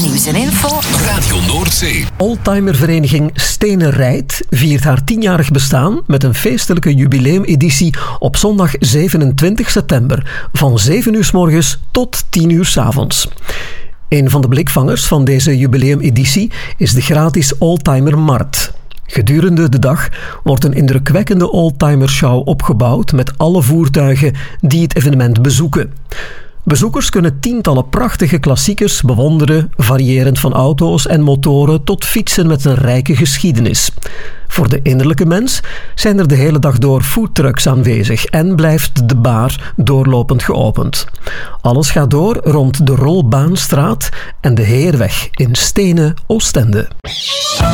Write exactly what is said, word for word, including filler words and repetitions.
Nieuws en info. Radio Noordzee. Oldtimervereniging Stenen Rijdt viert haar tienjarig bestaan met een feestelijke jubileumeditie op zondag zevenentwintig september van zeven uur 's morgens tot tien uur 's avonds. Een van de blikvangers van deze jubileumeditie is de gratis Oldtimer Markt. Gedurende de dag wordt een indrukwekkende oldtimershow opgebouwd met alle voertuigen die het evenement bezoeken. Bezoekers kunnen tientallen prachtige klassiekers bewonderen, variërend van auto's en motoren tot fietsen met een rijke geschiedenis. Voor de innerlijke mens zijn er de hele dag door foodtrucks aanwezig en blijft de bar doorlopend geopend. Alles gaat door rond de Rolbaanstraat en de Heerweg in Stenen, Oostende.